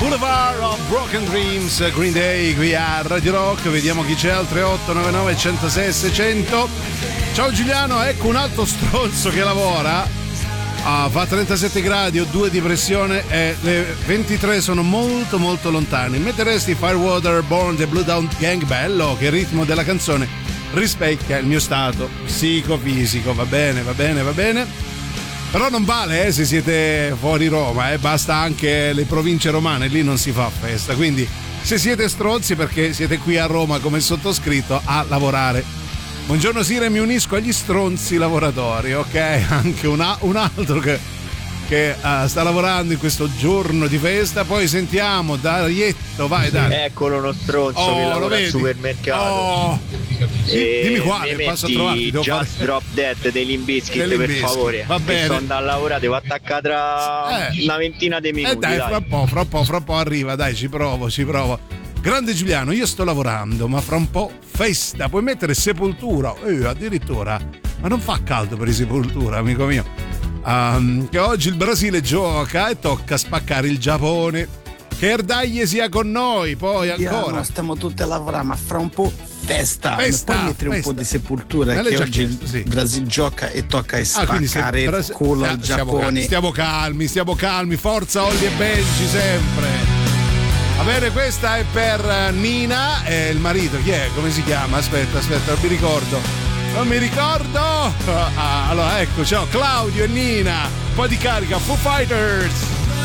Boulevard of Broken Dreams, Green Day qui a Radio Rock. Vediamo chi c'è al 3899 106 600. Ciao Giuliano, ecco un altro stronzo che lavora. Fa 37 gradi, ho 2 di pressione e le 23 sono molto molto lontane. Metteresti Firewater, Born the Blue Down Gang? Bello, che il ritmo della canzone rispecchia il mio stato psicofisico. Va bene, va bene, va bene. Però non vale se siete fuori Roma, basta anche le province romane, lì non si fa festa. Quindi se siete stronzi perché siete qui a Roma come sottoscritto a lavorare. Buongiorno Sire, mi unisco agli stronzi lavoratori, ok? Anche un altro che sta lavorando in questo giorno di festa. Poi sentiamo Darietto, vai Dai. Eccolo uno stronzo che lavora al supermercato. Dimmi quale, passo a trovarti. Just Drop Dead dei Limp Bizkit, per favore. Va bene. Sto andando a lavorare, devo attaccare tra una ventina di minuti. Dai, fra un po' arriva, dai, ci provo. Grande Giuliano, io sto lavorando, ma fra un po' festa. Puoi mettere Sepoltura, addirittura. Ma non fa caldo per i Sepoltura, amico mio. Che oggi il Brasile gioca e tocca spaccare il Giappone. Che Erdaglie sia con noi, poi ancora. No, stiamo tutti a lavorare, ma fra un po' festa. Puoi mettere un po' di Sepoltura, che oggi il Brasile gioca e tocca spaccare il culo al Giappone. Stiamo calmi, forza Olli e Benji sempre. Va bene, questa è per Nina e il marito, chi è? Come si chiama? Aspetta, non mi ricordo. Allora ecco, ciao Claudio e Nina, un po' di carica, Foo Fighters.